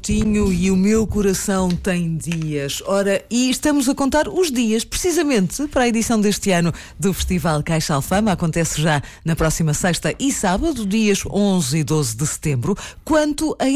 Agostinho e o meu coração tem dias. Ora, e estamos a contar os dias, precisamente, para a edição deste ano do Festival Caixa Alfama. Acontece já na próxima sexta e sábado, dias 11 e 12 de setembro. Quanto a